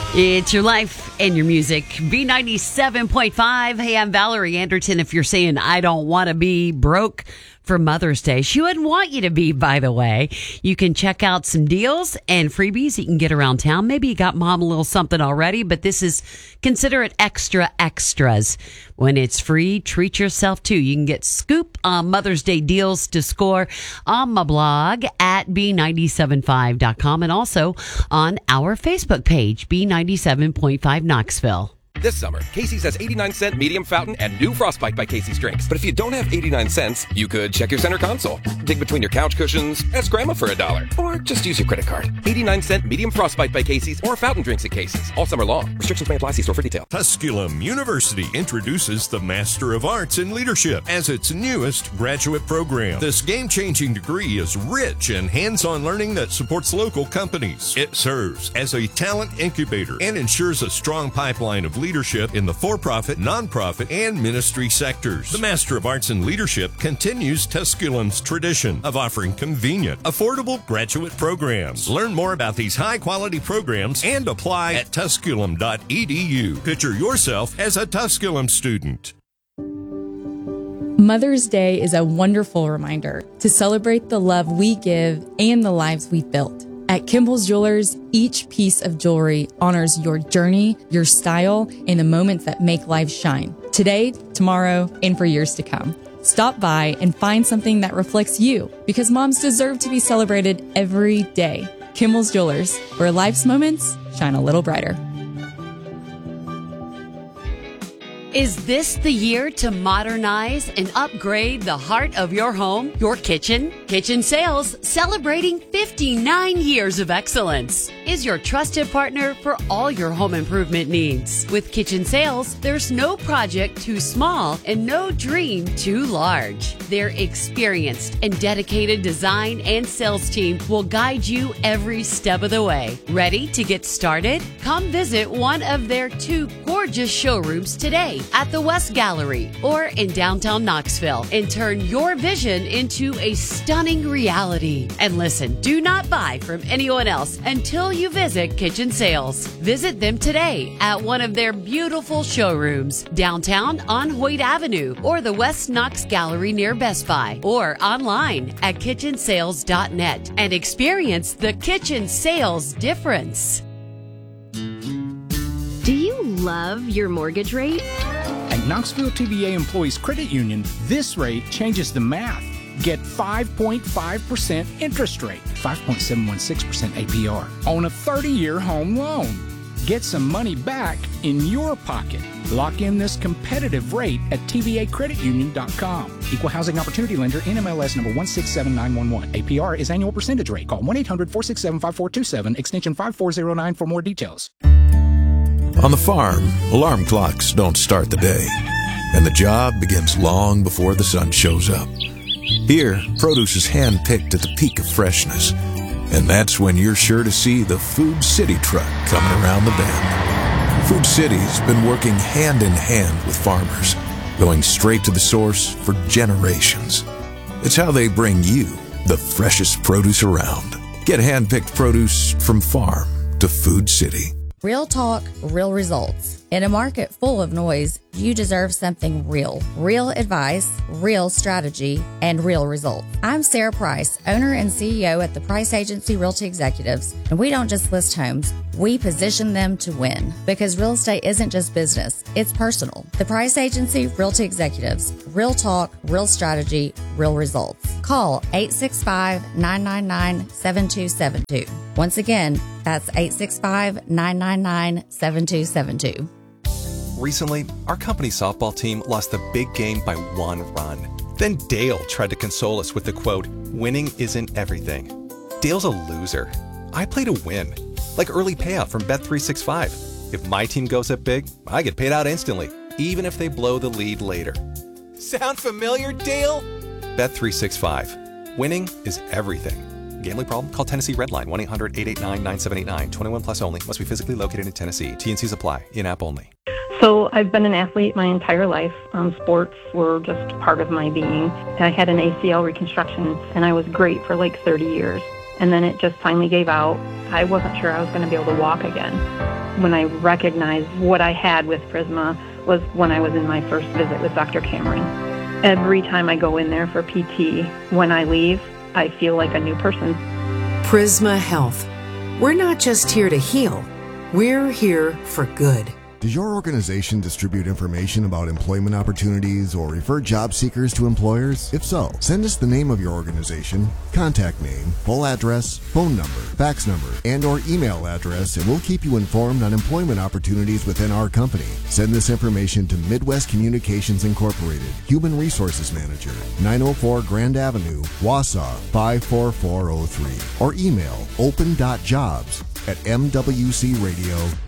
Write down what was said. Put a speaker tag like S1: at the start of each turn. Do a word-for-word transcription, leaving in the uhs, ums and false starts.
S1: It's your life and your music. B ninety-seven point five. Hey, I'm Valerie Anderton. If you're saying I don't want to be broke for Mother's Day, she wouldn't want you to be, by the way. You can check out some deals and freebies you can get around town. Maybe you got mom a little something already, but this is, consider it extra extras. When it's free, treat yourself too. You can get scoop on Mother's Day deals to score on my blog at B nine seven five dot com and also on our Facebook page, B ninety-seven point five Knoxville.
S2: This summer, Casey's has eighty-nine cent medium fountain and new Frostbite by Casey's drinks. But if you don't have eighty-nine cents, you could check your center console, dig between your couch cushions, ask grandma for a dollar, or just use your credit card. eighty-nine cent medium Frostbite by Casey's or fountain drinks at Casey's all summer long. Restrictions may apply. See store for detail.
S3: Tusculum University introduces the Master of Arts in Leadership as its newest graduate program. This game-changing degree is rich in hands-on learning that supports local companies. It serves as a talent incubator and ensures a strong pipeline of leadership in the for-profit, nonprofit, and ministry sectors. The Master of Arts in Leadership continues Tusculum's tradition of offering convenient, affordable graduate programs. Learn more about these high-quality programs and apply at tusculum dot e d u. Picture yourself as a Tusculum student.
S4: Mother's Day is a wonderful reminder to celebrate the love we give and the lives we've built. At Kimball's Jewelers, each piece of jewelry honors your journey, your style, and the moments that make life shine. Today, tomorrow, and for years to come. Stop by and find something that reflects you, because moms deserve to be celebrated every day. Kimball's Jewelers, where life's moments shine a little brighter.
S1: Is this the year to modernize and upgrade the heart of your home, your kitchen? Kitchen Sales, celebrating fifty-nine years of excellence, is your trusted partner for all your home improvement needs. With Kitchen Sales, there's no project too small and no dream too large. Their experienced and dedicated design and sales team will guide you every step of the way. Ready to get started? Come visit one of their two gorgeous showrooms today at the West Gallery or in downtown Knoxville and turn your vision into a stunning reality. And listen, do not buy from anyone else until you visit Kitchen Sales. Visit them today at one of their beautiful showrooms downtown on Hoyt Avenue or the West Knox Gallery near Best Buy or online at kitchen sales dot net and experience the Kitchen Sales difference.
S5: Do you love your mortgage rate?
S6: At Knoxville T V A Employees Credit Union, this rate changes the math. Get five point five percent interest rate, five point seven one six percent A P R, on a thirty-year home loan. Get some money back in your pocket. Lock in this competitive rate at T V A credit union dot com. Equal Housing Opportunity Lender, N M L S number one six seven nine one one. A P R is annual percentage rate. Call one eight hundred four six seven five four two seven, extension five four zero nine for more details.
S7: On the farm, alarm clocks don't start the day, and the job begins long before the sun shows up. Here, produce is hand-picked at the peak of freshness, and that's when you're sure to see the Food City truck coming around the bend. Food City's been working hand-in-hand with farmers, going straight to the source for generations. It's how they bring you the freshest produce around. Get hand-picked produce from farm to Food City.
S8: Real talk, real results. In a market full of noise, you deserve something real. Real advice, real strategy, and real results. I'm Sarah Price, owner and C E O at the Price Agency Realty Executives, and we don't just list homes, we position them to win. Because real estate isn't just business, it's personal. The Price Agency Realty Executives. Real talk, real strategy, real results. Call eight six five, nine nine nine, seven two seven two. Once again, that's eight six five, nine nine nine, seven two seven two.
S9: Recently, our company softball team lost the big game by one run. Then Dale tried to console us with the quote, "Winning isn't everything." Dale's a loser. I play to win, like early payout from Bet three sixty-five. If my team goes up big, I get paid out instantly, even if they blow the lead later. Sound familiar, Dale? Bet three sixty-five. Winning is everything. Gambling problem? Call Tennessee Redline, one eight hundred, eight eight nine, nine seven eight nine. twenty-one plus only. Must be physically located in Tennessee. T and Cs apply. In-app only.
S10: So I've been an athlete my entire life. Um, sports were just part of my being. I had an A C L reconstruction, and I was great for like thirty years. And then it just finally gave out. I wasn't sure I was going to be able to walk again. when I recognized what I had with Prisma was when I was in my first visit with Doctor Cameron. Every time I go in there for P T, when I leave, I feel like a new person.
S11: Prisma Health. We're not just here to heal. We're here for good.
S12: Does your organization distribute information about employment opportunities or refer job seekers to employers? If so, send us the name of your organization, contact name, full address, phone number, fax number, and or email address, and we'll keep you informed on employment opportunities within our company. Send this information to Midwest Communications Incorporated, Human Resources Manager, nine oh four Grand Avenue, Wausau, five four four oh three, or email open dot jobs at m w c radio